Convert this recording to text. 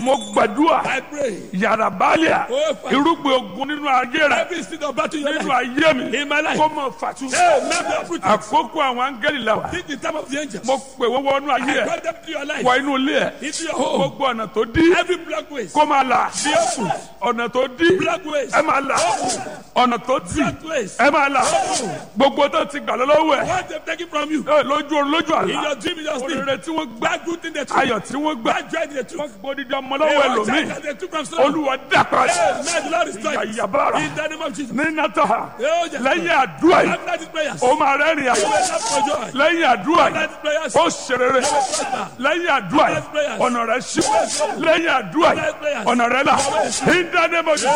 mo gbàdúrà I pray. yàrá báàlíà Oh, Father. irúgbìn ogun nínú ayé rẹ Every seed of battle in your nínú life. ayé mi In my life. kó mọ fàtú. Never uproot it. àkókò àwọn áńgẹ́lì la wà. Think the time of the angels. mo pè wọ́n wọnú ayé I ẹ̀ brought them to your life. wọ inú ilé ẹ̀ Into your home. gbogbo ọ̀nà tó dí Every black ways. kó máa là Be open. ọ̀nà tó dí Black ways. ẹ máa là ọ̀nà tó dí Black ways. ẹ máa là gbogbo tó ti gbà lọ́wọ́ ẹ̀ What they've taken from you. lójú orun lójú In àlá your dream, in your sleep. oríire tí wọ́n gbà That good thing they took. ayọ̀ tí wọ́n gbà That joy they took. wọ́n gbódìdí ọmọ The lọ́wọ́ one ẹlòmíì child that they took from someone. olúwa dàpọ̀ May the Lord restore it. àyàbára In the name of Jesus. ní nàtà Oh, yes. lẹ́yìn àdúrà yìí After these prayers. ó máa rẹ́rìn àyè You will laugh for joy. lẹ́yìn àdúrà After yìí these prayers. ó ṣerere lẹ́yìn àdúrà yìí ọ̀nà rẹ̀ ṣí lẹ́yìn àdúrà yìí ọ̀nà rẹ̀ là in the name of Jesus.